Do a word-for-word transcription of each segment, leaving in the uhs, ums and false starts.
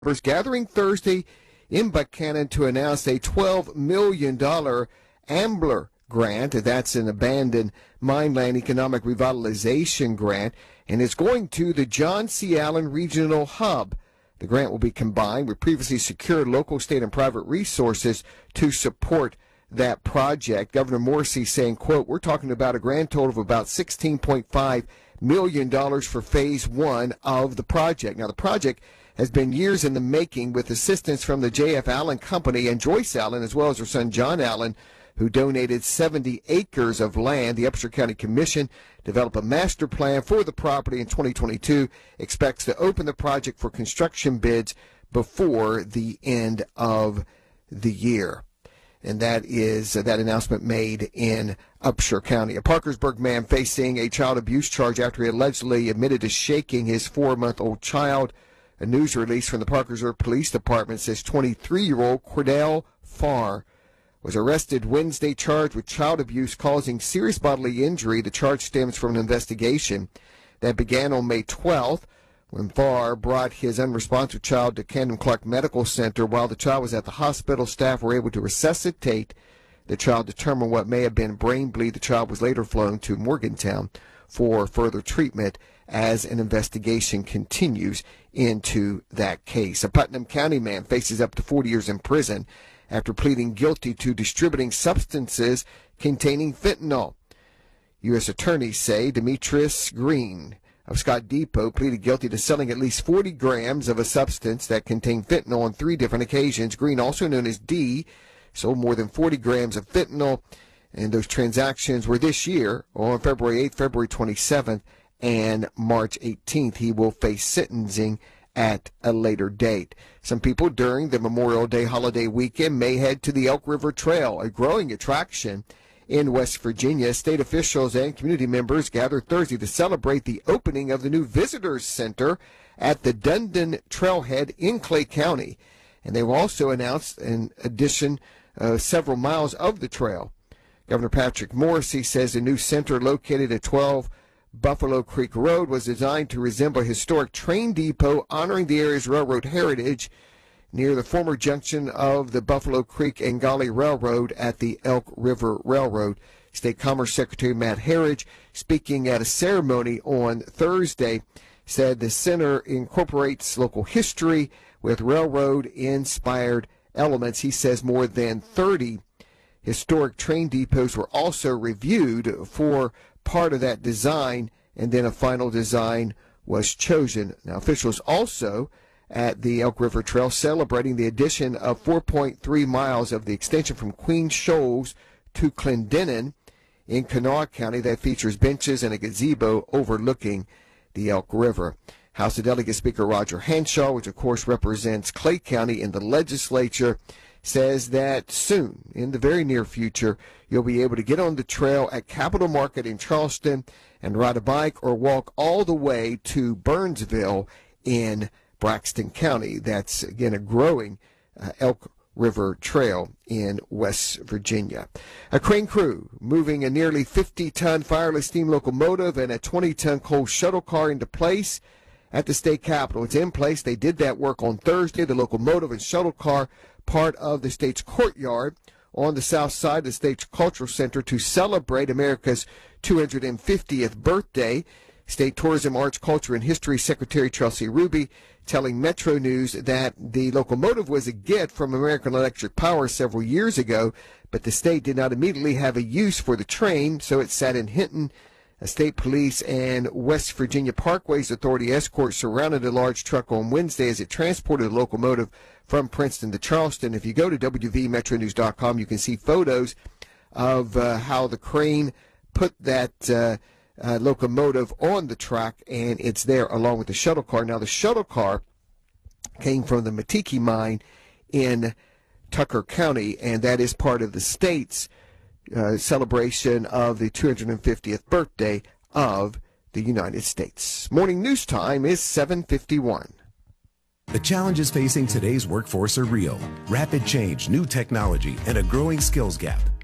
gathering Thursday in Buchanan to announce a twelve million dollars Ambler grant. That's an abandoned mineland economic revitalization grant, and it's going to the John C. Allen Regional Hub. The grant will be combined with previously secured local, state, and private resources to support that project. Governor Morrisey saying, quote, "We're talking about a grand total of about sixteen point five million dollars for phase one of the project." Now, the project has been years in the making with assistance from the J F. Allen Company and Joyce Allen, as well as her son John Allen, who donated seventy acres of land. The Upshur County Commission developed a master plan for the property in twenty twenty-two, expects to open the project for construction bids before the end of the year. And that is uh, that announcement made in Upshur County. A Parkersburg man facing a child abuse charge after he allegedly admitted to shaking his four-month-old child. A news release from the Parkersburg Police Department says twenty-three-year-old Cordell Farr was arrested Wednesday, charged with child abuse causing serious bodily injury. The charge stems from an investigation that began on May twelfth when Farr brought his unresponsive child to Camden Clark Medical Center. While the child was at the hospital, staff were able to resuscitate the child, determine what may have been brain bleed. The child was later flown to Morgantown for further treatment as an investigation continues into that case. A Putnam County man faces up to forty years in prison after pleading guilty to distributing substances containing fentanyl. U S attorneys say Demetrius Green of Scott Depot pleaded guilty to selling at least forty grams of a substance that contained fentanyl on three different occasions. Green, also known as D, sold more than forty grams of fentanyl, and those transactions were this year on February eighth, February twenty-seventh, and March eighteenth. He will face sentencing at a later date. Some people during the Memorial Day holiday weekend may head to the Elk River Trail, a growing attraction in West Virginia. State officials and community members gathered Thursday to celebrate the opening of the new Visitors Center at the Dundon Trailhead in Clay County. And they will also announce an addition of several miles of the trail. Governor Patrick Morrisey says the new center located at twelve Buffalo Creek Road was designed to resemble a historic train depot honoring the area's railroad heritage near the former junction of the Buffalo Creek and Gully Railroad at the Elk River Railroad. State Commerce Secretary Matt Herridge, speaking at a ceremony on Thursday, said the center incorporates local history with railroad-inspired elements. He says more than thirty historic train depots were also reviewed for part of that design, and then a final design was chosen. Now, officials also at the Elk River Trail celebrating the addition of four point three miles of the extension from Queen Shoals to Clendenin in Kanawha County that features benches and a gazebo overlooking the Elk River. House of Delegate Speaker Roger Hanshaw, which of course represents Clay County in the legislature, says that soon, in the very near future, you'll be able to get on the trail at Capitol Market in Charleston and ride a bike or walk all the way to Burnsville in Braxton County. That's, again, a growing uh, Elk River Trail in West Virginia. A crane crew moving a nearly fifty-ton fireless steam locomotive and a twenty-ton coal shuttle car into place at the state capitol. It's in place. They did that work on Thursday. The locomotive and shuttle car part of the state's courtyard on the south side of the state's cultural center to celebrate America's two hundred fiftieth birthday. State Tourism, Arts, Culture, and History Secretary Chelsea Ruby telling Metro News that the locomotive was a gift from American Electric Power several years ago, but the state did not immediately have a use for the train, so it sat in Hinton. A state police and West Virginia Parkways Authority escort surrounded a large truck on Wednesday as it transported the locomotive from Princeton to Charleston. If you go to W V metro news dot com, you can see photos of uh, how the crane put that uh, uh, locomotive on the track, and it's there along with the shuttle car. Now, the shuttle car came from the Matiki mine in Tucker County, and that is part of the state's Uh, celebration of the two hundred fiftieth birthday of the United States. Morning news time is seven fifty-one. The challenges facing today's workforce are real. Rapid change, new technology, and a growing skills gap.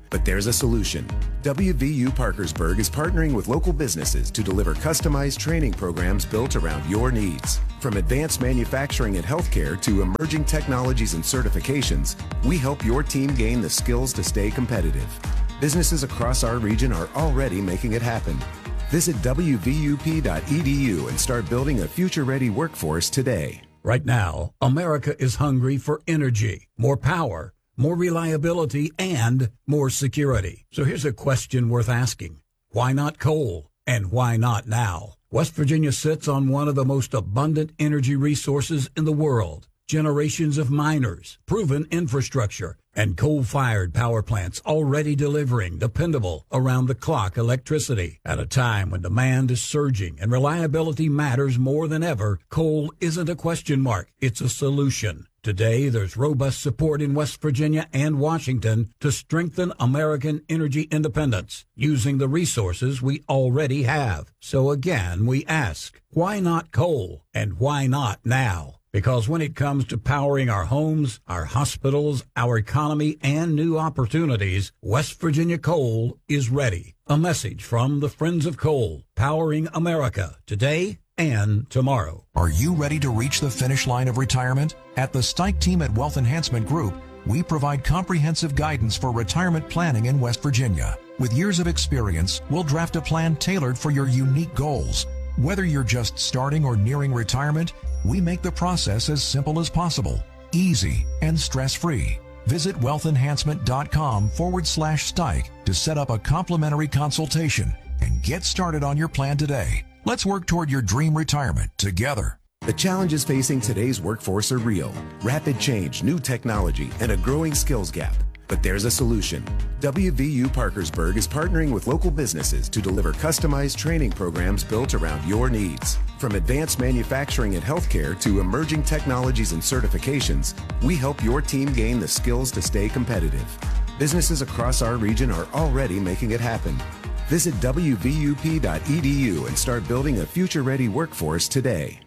but there's a solution. W V U Parkersburg is partnering with local businesses to deliver customized training programs built around your needs. From advanced manufacturing and healthcare to emerging technologies and certifications, we help your team gain the skills to stay competitive. Businesses across our region are already making it happen. Visit W V U P dot E D U and start building a future-ready workforce today. Right now, America is hungry for energy, more power, more reliability, and more security. So here's a question worth asking. Why not coal? And why not now? West Virginia sits on one of the most abundant energy resources in the world. Generations of miners, proven infrastructure, and coal-fired power plants already delivering dependable, around-the-clock electricity. At a time when demand is surging and reliability matters more than ever, coal isn't a question mark, it's a solution. Today, there's robust support in West Virginia and Washington to strengthen American energy independence using the resources we already have. So again, we ask, why not coal? And why not now? Because when it comes to powering our homes, our hospitals, our economy, and new opportunities, West Virginia Coal is ready. A message from the Friends of Coal, powering America today and tomorrow. Are you ready to reach the finish line of retirement? At the Stike team at Wealth Enhancement Group, we provide comprehensive guidance for retirement planning in West Virginia. With years of experience, we'll draft a plan tailored for your unique goals. Whether you're just starting or nearing retirement, we make the process as simple as possible, easy, and stress-free. Visit wealthenhancement.com forward slash Stike to set up a complimentary consultation and get started on your plan today. Let's work toward your dream retirement together. The challenges facing today's workforce are real. Rapid change, new technology, and a growing skills gap. But there's a solution. W V U Parkersburg is partnering with local businesses to deliver customized training programs built around your needs. From advanced manufacturing and healthcare to emerging technologies and certifications, we help your team gain the skills to stay competitive. Businesses across our region are already making it happen. Visit W V U P dot E D U and start building a future-ready workforce today.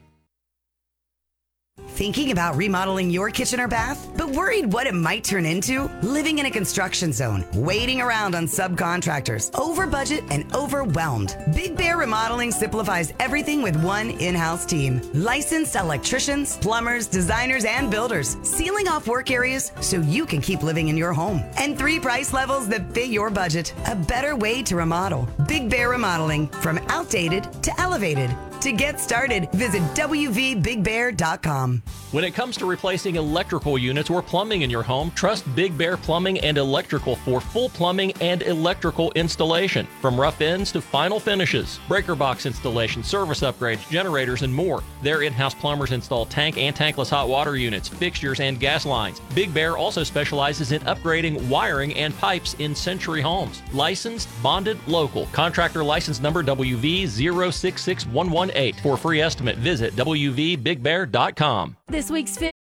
Thinking about remodeling your kitchen or bath, but worried what it might turn into? Living in a construction zone, waiting around on subcontractors, over budget and overwhelmed. Big Bear Remodeling simplifies everything with one in-house team. Licensed electricians, plumbers, designers, and builders, sealing off work areas so you can keep living in your home. And three price levels that fit your budget. A better way to remodel. Big Bear Remodeling, from outdated to elevated. To get started, visit W V big bear dot com. When it comes to replacing electrical units or plumbing in your home, trust Big Bear Plumbing and Electrical for full plumbing and electrical installation. From rough ends to final finishes, breaker box installation, service upgrades, generators, and more. Their in-house plumbers install tank and tankless hot water units, fixtures, and gas lines. Big Bear also specializes in upgrading wiring and pipes in Century Homes. Licensed, bonded, local. Contractor license number W V zero six six one one eight. For a free estimate, visit W V big bear dot com. This week's fit